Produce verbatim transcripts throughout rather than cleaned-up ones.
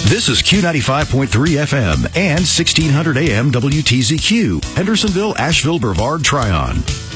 This is Q ninety-five point three F M and sixteen hundred A M W T Z Q, Hendersonville, Asheville, Brevard, Tryon.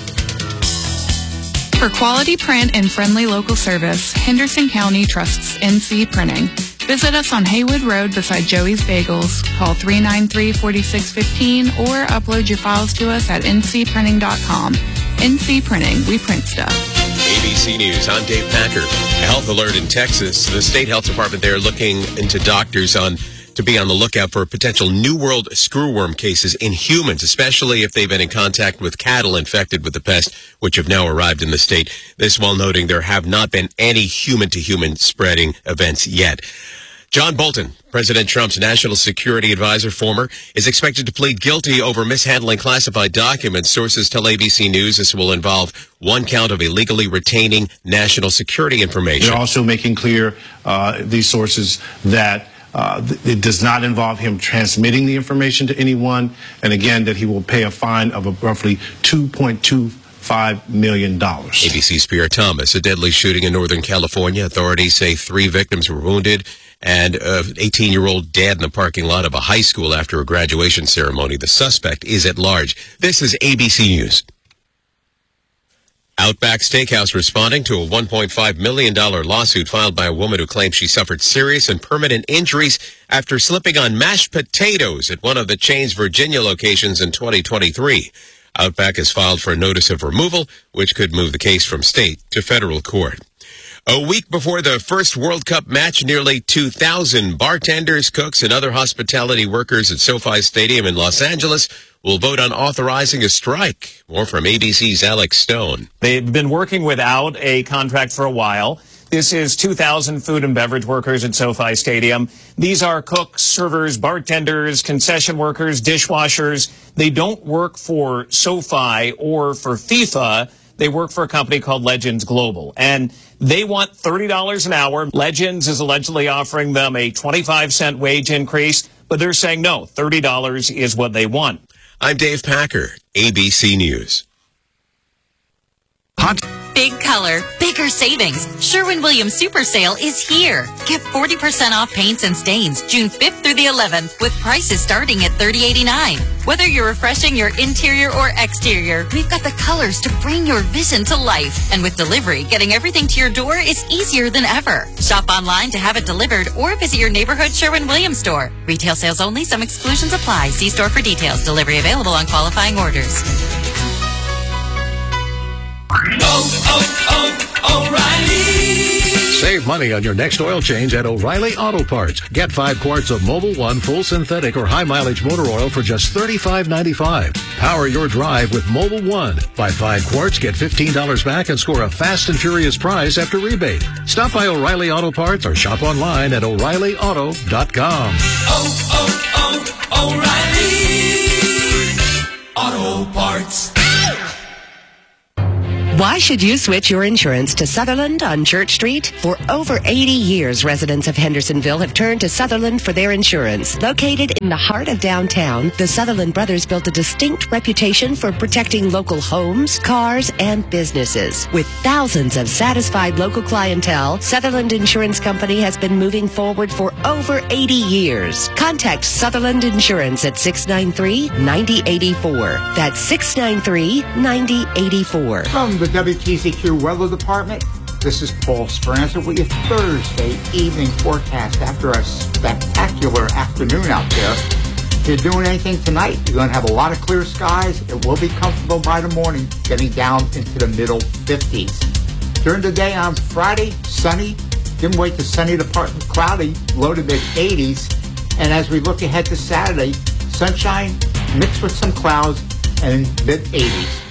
For quality print and friendly local service, Henderson County trusts N C Printing. Visit us on Haywood Road beside Joey's Bagels. Call three nine three, four six one five or upload your files to us at n c printing dot com. N C Printing, we print stuff. A B C News, I'm Dave Packer. A health alert in Texas. The state health department there looking into doctors on to be on the lookout for potential New World screwworm cases in humans, especially if they've been in contact with cattle infected with the pest, which have now arrived in the state. This while noting there have not been any human-to-human spreading events yet. John Bolton, President Trump's national security advisor, former, is expected to plead guilty over mishandling classified documents. Sources tell A B C News this will involve one count of illegally retaining national security information. They're also making clear, uh, these sources, that uh, it does not involve him transmitting the information to anyone, and again, that he will pay a fine of a roughly two point two five million dollars. A B C's Pierre Thomas. A deadly shooting in Northern California. Authorities say three victims were wounded and an eighteen-year-old dead in the parking lot of a high school after a graduation ceremony. The suspect is at large. This is A B C News. Outback Steakhouse responding to a one point five million dollars lawsuit filed by a woman who claims she suffered serious and permanent injuries after slipping on mashed potatoes at one of the chain's Virginia locations in twenty twenty-three. Outback has filed for a notice of removal, which could move the case from state to federal court. A week before the first World Cup match, nearly two thousand bartenders, cooks, and other hospitality workers at SoFi Stadium in Los Angeles will vote on authorizing a strike. More from A B C's Alex Stone. They've been working without a contract for a while. This is two thousand food and beverage workers at SoFi Stadium. These are cooks, servers, bartenders, concession workers, dishwashers. They don't work for SoFi or for FIFA. They work for a company called Legends Global, and they want thirty dollars an hour. Legends is allegedly offering them a twenty-five cent wage increase, but they're saying no, thirty dollars is what they want. I'm Dave Packer, A B C News. Hot. Big color, bigger savings. Sherwin-Williams Super Sale is here. Get forty percent off paints and stains June fifth through the eleventh with prices starting at thirty eighty-nine. Whether you're refreshing your interior or exterior, we've got the colors to bring your vision to life. And with delivery, getting everything to your door is easier than ever. Shop online to have it delivered or visit your neighborhood Sherwin-Williams store. Retail sales only. Some exclusions apply. See store for details. Delivery available on qualifying orders. Oh, oh, oh, O'Reilly. Save money on your next oil change at O'Reilly Auto Parts. Get five quarts of Mobil One full synthetic or high mileage motor oil for just thirty-five ninety-five. Power your drive with Mobil One. Buy five quarts, get fifteen dollars back, and score a fast and furious prize after rebate. Stop by O'Reilly Auto Parts or shop online at O'Reilly Auto dot com. Oh, oh, oh, O'Reilly Auto Parts. Why should you switch your insurance to Sutherland on Church Street? For over eighty years, residents of Hendersonville have turned to Sutherland for their insurance. Located in the heart of downtown, the Sutherland brothers built a distinct reputation for protecting local homes, cars, and businesses. With thousands of satisfied local clientele, Sutherland Insurance Company has been moving forward for over eighty years. Contact Sutherland Insurance at six nine three, nine zero eight four. That's six nine three, nine zero eight four. From the W T Z Q Weather Department, this is Paul Speranza with your Thursday evening forecast after a spectacular afternoon out there. If you're doing anything tonight, you're going to have a lot of clear skies. It will be comfortable by the morning, getting down into the middle fifties. During the day on Friday, sunny, then wait to sunny to partly cloudy, low to mid eighties. And as we look ahead to Saturday, sunshine mixed with some clouds and mid eighties.